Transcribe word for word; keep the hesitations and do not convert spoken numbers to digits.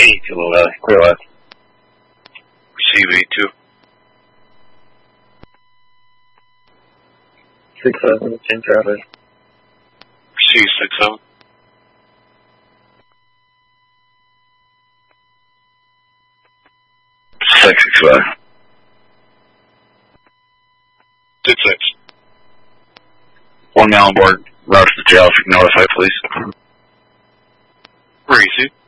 eight, Kilo Valley, clear left. Receive eight two. six seven, change traffic. Receive six seven. six six five. six six. One now on board, route to the jail if you can notify, please. Receive.